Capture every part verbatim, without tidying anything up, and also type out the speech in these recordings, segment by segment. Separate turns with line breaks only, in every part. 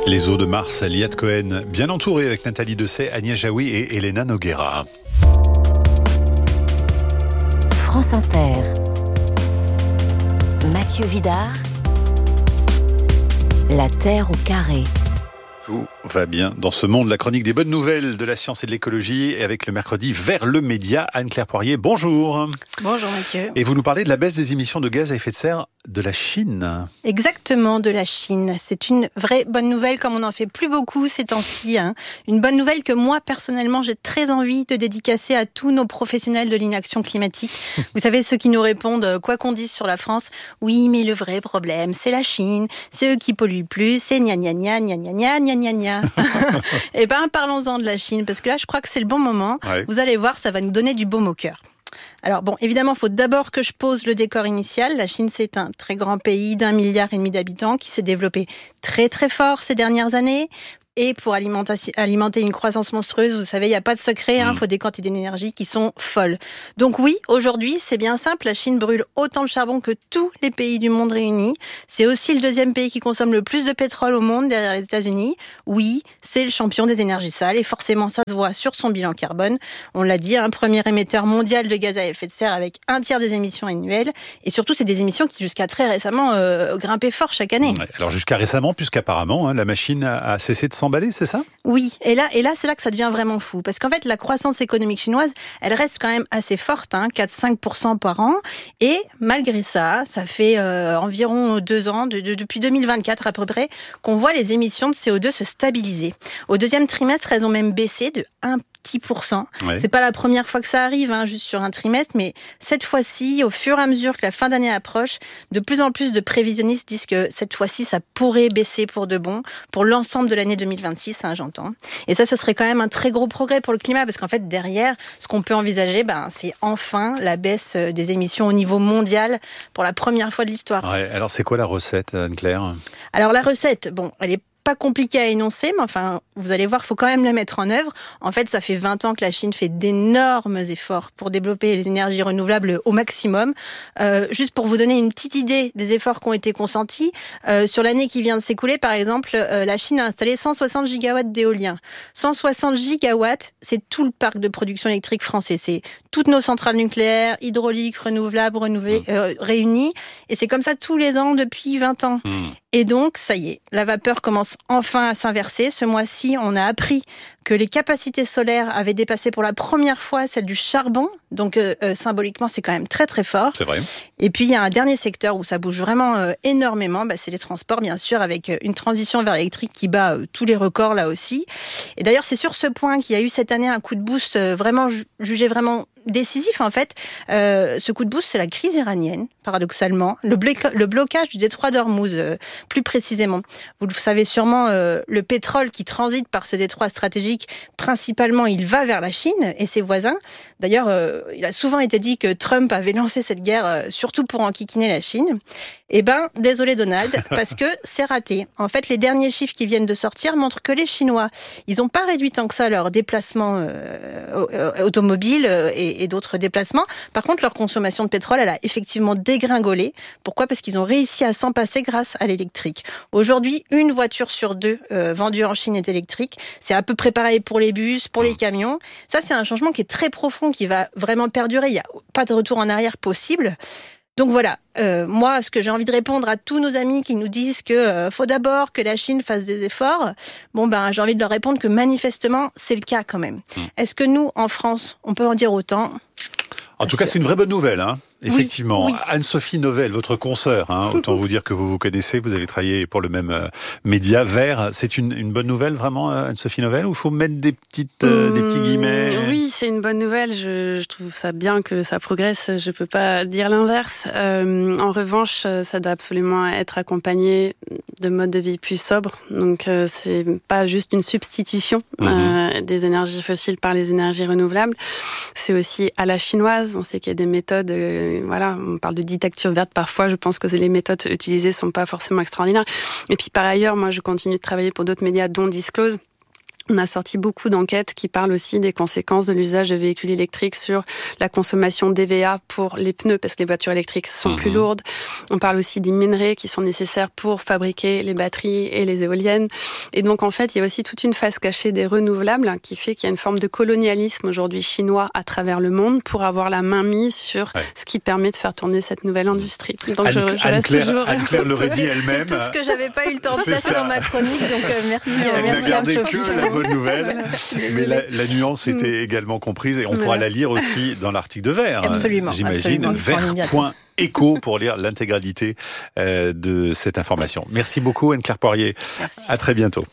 Les eaux de Mars, Liat Cohen, bien entouré avec Nathalie Dessay, Agnès Jaoui et Elena Noguera.
France Inter. Mathieu Vidard. La Terre au carré.
Tout va bien dans ce monde. La chronique des bonnes nouvelles de la science et de l'écologie et avec le mercredi vers le média. Anne-Claire Poirier, bonjour.
Bonjour Mathieu.
Et vous nous parlez de la baisse des émissions de gaz à effet de serre de la Chine.
Exactement, de la Chine. C'est une vraie bonne nouvelle, comme on n'en fait plus beaucoup ces temps-ci. Hein. Une bonne nouvelle que moi, personnellement, j'ai très envie de dédicacer à tous nos professionnels de l'inaction climatique. Vous savez, ceux qui nous répondent, quoi qu'on dise sur la France, oui, mais le vrai problème, c'est la Chine, c'est eux qui polluent le plus, c'est gna gna gna gna gna gna gna gna gna. Eh ben, parlons-en de la Chine, parce que là, je crois que c'est le bon moment. Ouais. Vous allez voir, ça va nous donner du baume au cœur. Alors bon, évidemment, il faut d'abord que je pose le décor initial. La Chine, c'est un très grand pays d'un milliard et demi d'habitants qui s'est développé très très fort ces dernières années. Et pour alimenter une croissance monstrueuse, vous savez, il n'y a pas de secret, il hein, mmh. faut des quantités d'énergie qui sont folles. Donc oui, aujourd'hui, c'est bien simple, la Chine brûle autant de charbon que tous les pays du monde réunis. C'est aussi le deuxième pays qui consomme le plus de pétrole au monde, derrière les États-Unis. Oui, c'est le champion des énergies sales, et forcément, ça se voit sur son bilan carbone. On l'a dit, un premier émetteur mondial de gaz à effet de serre avec un tiers des émissions annuelles. Et surtout, c'est des émissions qui, jusqu'à très récemment, euh, grimpaient fort chaque année.
Alors jusqu'à récemment, puisqu'apparemment, hein, la machine a cessé de s'emballer, c'est ça ?
Oui, et là, et là, c'est là que ça devient vraiment fou. Parce qu'en fait, la croissance économique chinoise, elle reste quand même assez forte, hein, quatre à cinq pour cent par an. Et malgré ça, ça fait euh, environ deux ans, de, de, depuis deux mille vingt-quatre à peu près, qu'on voit les émissions de C O deux se stabiliser. Au deuxième trimestre, elles ont même baissé de un petit pour cent. Ouais. C'est pas la première fois que ça arrive, hein, juste sur un trimestre, mais cette fois-ci, au fur et à mesure que la fin d'année approche, de plus en plus de prévisionnistes disent que cette fois-ci, ça pourrait baisser pour de bon, pour l'ensemble de l'année deux mille vingt-six, hein, j'entends. Et ça, ce serait quand même un très gros progrès pour le climat, parce qu'en fait, derrière, ce qu'on peut envisager, ben, c'est enfin la baisse des émissions au niveau mondial pour la première fois de l'histoire.
Ouais, alors, c'est quoi la recette, Anne-Claire ?
Alors, la recette, bon, elle est pas compliqué à énoncer, mais enfin, vous allez voir, il faut quand même la mettre en œuvre. En fait, ça fait vingt ans que la Chine fait d'énormes efforts pour développer les énergies renouvelables au maximum. Euh, juste pour vous donner une petite idée des efforts qui ont été consentis, euh, sur l'année qui vient de s'écouler, par exemple, euh, la Chine a installé cent soixante gigawatts d'éolien. cent soixante gigawatts, c'est tout le parc de production électrique français. C'est toutes nos centrales nucléaires, hydrauliques, renouvelables, renouvelées, mmh. euh, réunies. Et c'est comme ça tous les ans depuis vingt ans. Mmh. Et donc, ça y est, la vapeur commence enfin à s'inverser. Ce mois-ci, on a appris que les capacités solaires avaient dépassé pour la première fois celles du charbon. Donc, euh, euh, symboliquement, c'est quand même très, très fort.
C'est vrai.
Et puis, il y a un dernier secteur où ça bouge vraiment euh, énormément. Bah, c'est les transports, bien sûr, avec une transition vers l'électrique qui bat euh, tous les records, là aussi. Et d'ailleurs, c'est sur ce point qu'il y a eu cette année un coup de boost euh, vraiment ju- jugé vraiment décisif, en fait. Euh, ce coup de boost, c'est la crise iranienne, paradoxalement. Le, blo- le blocage du détroit d'Ormuz, euh, plus précisément. Vous le savez sûrement, euh, le pétrole qui transite par ce détroit stratégique, principalement, il va vers la Chine et ses voisins. D'ailleurs, euh, il a souvent été dit que Trump avait lancé cette guerre, euh, surtout pour enquiquiner la Chine. Eh ben, désolé Donald, parce que c'est raté. En fait, les derniers chiffres qui viennent de sortir montrent que les Chinois, ils n'ont pas réduit tant que ça leurs déplacements euh, automobiles et, et d'autres déplacements. Par contre, leur consommation de pétrole, elle a effectivement dégringolé. Pourquoi ? Parce qu'ils ont réussi à s'en passer grâce à l'électrique. Aujourd'hui, une voiture sur deux euh, vendue en Chine est électrique. C'est à peu près pareil pour les bus, pour les camions. Ça, c'est un changement qui est très profond, qui va vraiment perdurer. Il n'y a pas de retour en arrière possible. Donc voilà, euh, moi, ce que j'ai envie de répondre à tous nos amis qui nous disent que euh, faut d'abord que la Chine fasse des efforts, bon ben, j'ai envie de leur répondre que manifestement, c'est le cas quand même. Mmh. Est-ce que nous, en France, on peut en dire autant ?
En tout cas, c'est une vraie bonne nouvelle, hein. Effectivement.
Oui, oui.
Anne-Sophie Novelle, votre consoeur, hein, autant vous dire que vous vous connaissez, vous avez travaillé pour le même euh, média, Vert. C'est une, une bonne nouvelle, vraiment, Anne-Sophie Novelle, ou il faut mettre des, petites, euh, mmh, des petits guillemets ?
Oui, c'est une bonne nouvelle. Je, je trouve ça bien que ça progresse. Je ne peux pas dire l'inverse. Euh, en revanche, ça doit absolument être accompagné de modes de vie plus sobres. Donc, euh, c'est pas juste une substitution mmh. euh, des énergies fossiles par les énergies renouvelables. C'est aussi à la chinoise. On sait qu'il y a des méthodes... Euh, Voilà, on parle de dictature verte parfois, je pense que les méthodes utilisées ne sont pas forcément extraordinaires. Et puis par ailleurs, moi je continue de travailler pour d'autres médias dont Disclose, On a sorti beaucoup d'enquêtes qui parlent aussi des conséquences de l'usage de véhicules électriques sur la consommation d'E V A pour les pneus, parce que les voitures électriques sont mmh. plus lourdes. On parle aussi des minerais qui sont nécessaires pour fabriquer les batteries et les éoliennes. Et donc, en fait, il y a aussi toute une face cachée des renouvelables qui fait qu'il y a une forme de colonialisme aujourd'hui chinois à travers le monde pour avoir la main mise sur ouais. ce qui permet de faire tourner cette nouvelle industrie. Donc,
Anne,
je, je reste
Anne-Claire,
toujours...
Anne-Claire l'aurait dit elle-même.
C'est tout ce que j'avais pas eu le temps de passer dans ma chronique, donc euh, merci. Euh,
On
merci
n'a gardé
Anne-Sophie.
que la bonne nouvelle, mais la, la nuance était également comprise et on pourra la lire aussi dans l'article de Vert.
Absolument.
J'imagine, vert point éco pour lire l'intégralité euh, de cette information. Merci beaucoup Anne-Claire Poirier.
Merci.
À très bientôt.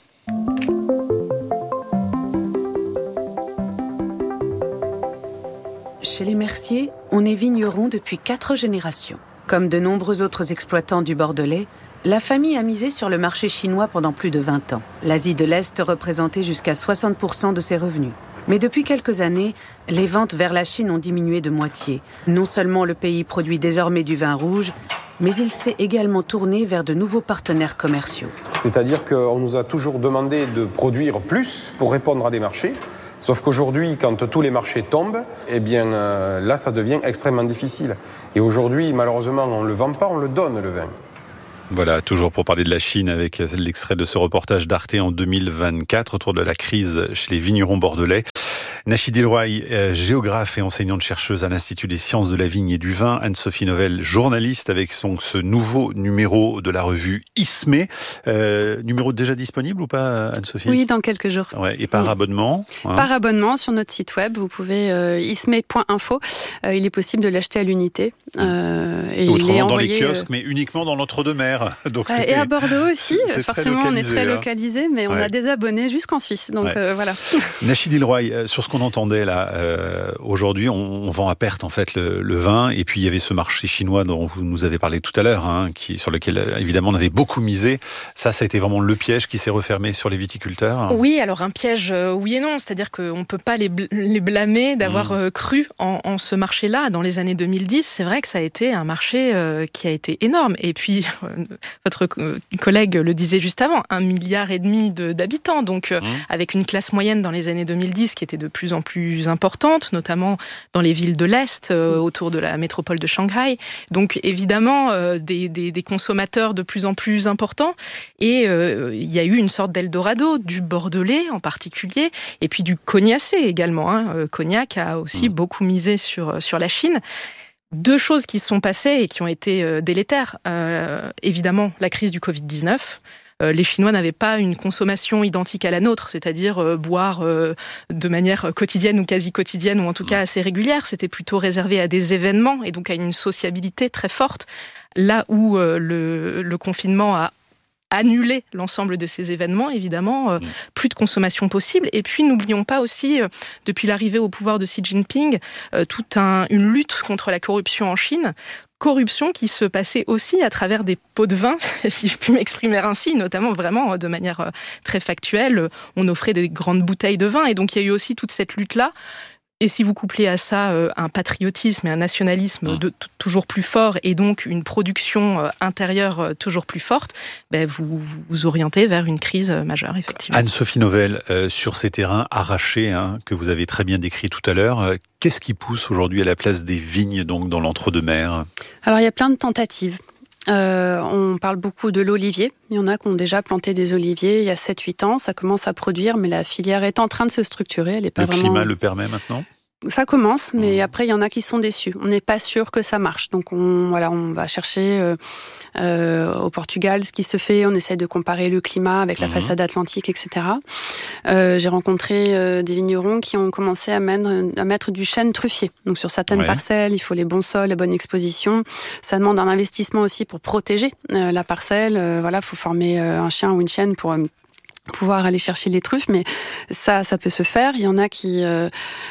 Chez les Mercier, on est vigneron depuis quatre générations. Comme de nombreux autres exploitants du Bordelais, la famille a misé sur le marché chinois pendant plus de vingt ans. L'Asie de l'Est représentait jusqu'à soixante pour cent de ses revenus. Mais depuis quelques années, les ventes vers la Chine ont diminué de moitié. Non seulement le pays produit désormais du vin rouge, mais il s'est également tourné vers de nouveaux partenaires commerciaux.
C'est-à-dire qu'on nous a toujours demandé de produire plus pour répondre à des marchés. Sauf qu'aujourd'hui, quand tous les marchés tombent, eh bien euh, là, ça devient extrêmement difficile. Et aujourd'hui, malheureusement, on ne le vend pas, on le donne, le vin.
Voilà, toujours pour parler de la Chine avec l'extrait de ce reportage d'Arte en deux mille vingt-quatre autour de la crise chez les vignerons bordelais. Nachid Elroy, euh, géographe et enseignante-chercheuse à l'Institut des sciences de la vigne et du vin. Anne-Sophie Novelle, journaliste avec son, ce nouveau numéro de la revue ISME. Euh, numéro déjà disponible ou pas, Anne-Sophie ?
Oui, dans quelques jours.
Ouais, et par
oui.
abonnement hein.
Par abonnement sur notre site web, vous pouvez euh, isme point info. Euh, il est possible de l'acheter à l'unité. Euh,
et Autrement il est
envoyé,
dans les kiosques, euh... mais uniquement dans l'entre-deux-mer. Donc
euh, et à Bordeaux aussi.
C'est
Forcément, on est très
hein.
localisé, mais on ouais. a des abonnés jusqu'en Suisse. Donc ouais. euh, voilà.
Nachid Elroy, sur ce qu'on entendait là, euh, aujourd'hui, on, on vend à perte en fait le, le vin, et puis il y avait ce marché chinois dont vous nous avez parlé tout à l'heure, hein, qui sur lequel évidemment on avait beaucoup misé. Ça, ça a été vraiment le piège qui s'est refermé sur les viticulteurs.
Oui, alors un piège, euh, oui et non, c'est-à-dire qu'on ne peut pas les, bl- les blâmer d'avoir mmh. euh, cru en, en ce marché-là. Dans les années deux mille dix, c'est vrai que ça a été un marché euh, qui a été énorme. Et puis, euh, votre euh, collègue le disait juste avant, un milliard et demi de, d'habitants, donc euh, mmh. avec une classe moyenne dans les années deux mille dix qui était de plus en plus importante, notamment dans les villes de l'Est, euh, autour de la métropole de Shanghai. Donc évidemment, euh, des, des, des consommateurs de plus en plus importants. Et euh, il y a eu une sorte d'Eldorado, du Bordelais en particulier, et puis du Cognacé également. Hein. Euh, Cognac a aussi mmh. beaucoup misé sur, sur la Chine. Deux choses qui se sont passées et qui ont été euh, délétères. Euh, évidemment, la crise du covid dix-neuf. Les Chinois n'avaient pas une consommation identique à la nôtre, c'est-à-dire euh, boire euh, de manière quotidienne ou quasi quotidienne, ou en tout cas assez régulière. C'était plutôt réservé à des événements et donc à une sociabilité très forte. Là où euh, le, le confinement a annulé l'ensemble de ces événements, évidemment, euh, mmh. plus de consommation possible. Et puis, n'oublions pas aussi, euh, depuis l'arrivée au pouvoir de Xi Jinping, euh, toute un, une lutte contre la corruption en Chine, corruption qui se passait aussi à travers des pots de vin, si je puis m'exprimer ainsi, notamment vraiment de manière très factuelle. On offrait des grandes bouteilles de vin, et donc il y a eu aussi toute cette lutte-là. Et si vous couplez à ça euh, un patriotisme et un nationalisme mmh. de, t- toujours plus fort, et donc une production euh, intérieure euh, toujours plus forte, ben vous, vous vous orientez vers une crise euh, majeure, effectivement.
Anne-Sophie Novelle, euh, sur ces terrains arrachés, hein, que vous avez très bien décrits tout à l'heure, euh, qu'est-ce qui pousse aujourd'hui à la place des vignes, donc dans l'entre-deux-mers ?
Alors, il y a plein de tentatives. Euh, on parle beaucoup de l'olivier. Il y en a qui ont déjà planté des oliviers il y a sept huit ans. Ça commence à produire, mais la filière est en train de se structurer. Elle est pas
le
vraiment...
climat le permet maintenant ?
Ça commence, mais mmh. après, il y en a qui sont déçus. On n'est pas sûr que ça marche. Donc, on, voilà, on va chercher euh, euh, au Portugal ce qui se fait. On essaie de comparer le climat avec la mmh. façade atlantique, et cetera. Euh, j'ai rencontré euh, des vignerons qui ont commencé à mettre, à mettre du chêne truffier. Donc, sur certaines ouais. parcelles, il faut les bons sols, la bonne exposition. Ça demande un investissement aussi pour protéger euh, la parcelle. Euh, voilà, il faut former euh, un chien ou une chienne pour... Euh, pouvoir aller chercher les truffes, mais ça, ça peut se faire. Il y en a qui euh,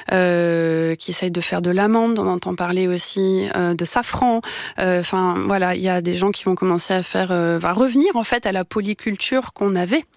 euh, qui essayent de faire de l'amande. On entend parler aussi euh, de safran. Enfin, euh, voilà, il y a des gens qui vont commencer à faire, euh, va revenir en fait à la polyculture qu'on avait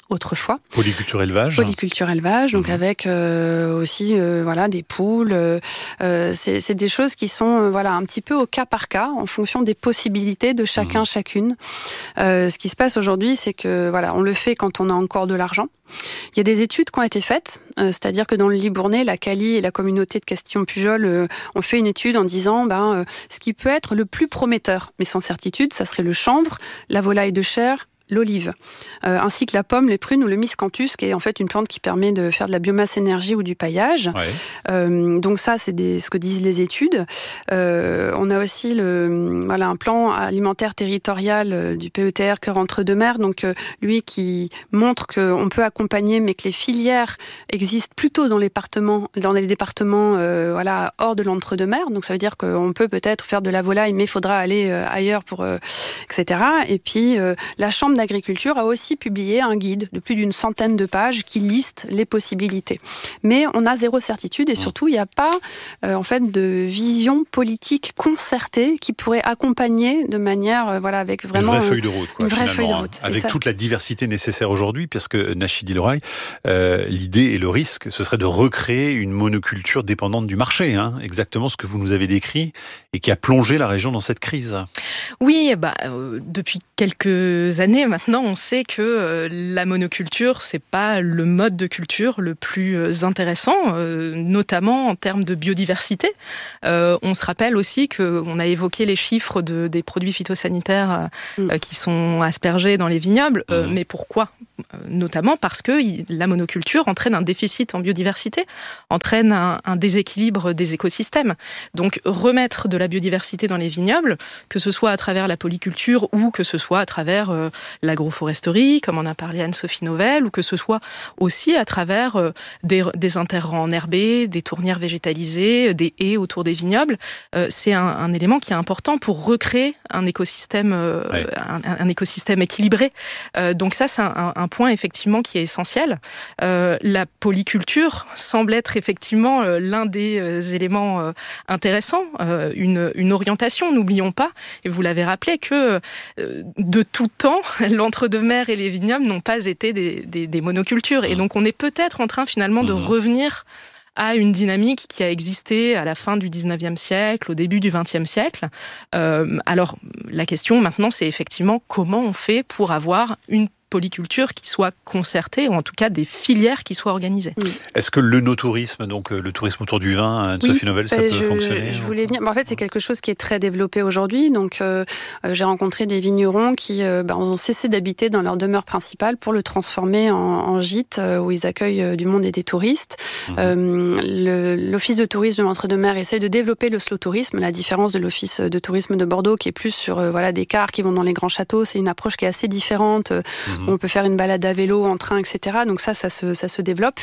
autrefois.
Polyculture élevage.
Polyculture élevage, donc mmh. avec euh, aussi euh, voilà des poules. Euh, c'est, c'est des choses qui sont euh, voilà un petit peu au cas par cas, en fonction des possibilités de chacun mmh. chacune. Euh, ce qui se passe aujourd'hui, c'est que voilà, on le fait quand on a encore de l'argent. Il y a des études qui ont été faites, euh, c'est-à-dire que dans le Libournais, la Cali et la communauté de Castillon-Pujol euh, ont fait une étude en disant ben, euh, ce qui peut être le plus prometteur, mais sans certitude, ça serait le chanvre, la volaille de chair, l'olive, euh, ainsi que la pomme, les prunes ou le miscanthus, qui est en fait une plante qui permet de faire de la biomasse énergie ou du paillage. Ouais. Euh, donc ça, c'est des, ce que disent les études. Euh, on a aussi le, voilà, un plan alimentaire territorial euh, du P E T R Cœur Entre-deux-Mers, donc euh, lui qui montre qu'on peut accompagner, mais que les filières existent plutôt dans les départements, dans les départements euh, voilà, hors de l'Entre-deux-Mers. Donc ça veut dire qu'on peut peut-être faire de la volaille, mais il faudra aller euh, ailleurs, pour, euh, et cetera. Et puis euh, la Chambre d'agriculture a aussi publié un guide de plus d'une centaine de pages qui liste les possibilités. Mais on a zéro certitude et surtout, il n'y a pas euh, en fait, de vision politique concertée qui pourrait accompagner de manière, euh, voilà, avec vraiment...
Une vraie feuille de route, quoi,
une vraie feuille de
hein,
route.
avec
ça...
toute la diversité nécessaire aujourd'hui, parce que Nachidi Elroy, euh, l'idée et le risque, ce serait de recréer une monoculture dépendante du marché, hein, exactement ce que vous nous avez décrit, et qui a plongé la région dans cette crise.
Oui, bah, euh, depuis quelques années maintenant, on sait que euh, la monoculture, c'est pas le mode de culture le plus euh, intéressant, euh, notamment en termes de biodiversité. Euh, on se rappelle aussi qu'on a évoqué les chiffres de, des produits phytosanitaires euh, mmh. qui sont aspergés dans les vignobles, euh, mmh. mais pourquoi ? Notamment parce que la monoculture entraîne un déficit en biodiversité, entraîne un, un déséquilibre des écosystèmes. Donc remettre de la biodiversité dans les vignobles, que ce soit à travers la polyculture ou que ce soit à travers euh, l'agroforesterie, comme en a parlé Anne-Sophie Novelle, ou que ce soit aussi à travers euh, des, des interrants enherbés, des tournières végétalisées, des haies autour des vignobles, euh, c'est un, un élément qui est important pour recréer un écosystème, euh, ouais. un, un écosystème équilibré. Euh, donc ça, c'est un, un point effectivement qui est essentiel. Euh, la polyculture semble être effectivement euh, l'un des euh, éléments euh, intéressants, euh, une, une orientation. N'oublions pas, et vous l'avez rappelé, que euh, de tout temps, l'entre-deux-mers et les vignobles n'ont pas été des, des, des monocultures. Et donc on est peut-être en train finalement de revenir à une dynamique qui a existé à la fin du dix-neuvième siècle, au début du vingtième siècle. Euh, alors, la question maintenant, c'est effectivement comment on fait pour avoir une polyculture qui soit concertée, ou en tout cas des filières qui soient organisées.
Oui. Est-ce que le no-tourisme, donc le tourisme autour du vin, Anne-Sophie oui, Novelle, ça peut
je,
fonctionner?
Je voulais venir. En fait, c'est quelque chose qui est très développé aujourd'hui. Donc, euh, j'ai rencontré des vignerons qui euh, bah, ont cessé d'habiter dans leur demeure principale pour le transformer en, en gîte euh, où ils accueillent euh, du monde et des touristes. Mmh. Euh, le, l'Office de tourisme de l'Entre-deux-Mers essaie de développer le slow tourisme, la différence de l'Office de tourisme de Bordeaux qui est plus sur euh, voilà, des cars qui vont dans les grands châteaux. C'est une approche qui est assez différente. Euh, mmh. On peut faire une balade à vélo, en train, et cetera. Donc ça, ça se, ça se développe.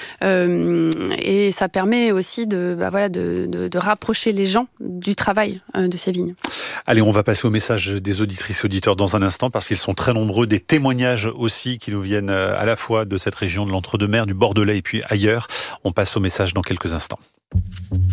Euh, et ça permet aussi de, bah voilà, de, de, de rapprocher les gens du travail euh, de ces vignes.
Allez, on va passer au message des auditrices et auditeurs dans un instant, parce qu'ils sont très nombreux. Des témoignages aussi qui nous viennent à la fois de cette région de l'Entre-deux-Mers, du Bordelais et puis ailleurs. On passe au message dans quelques instants.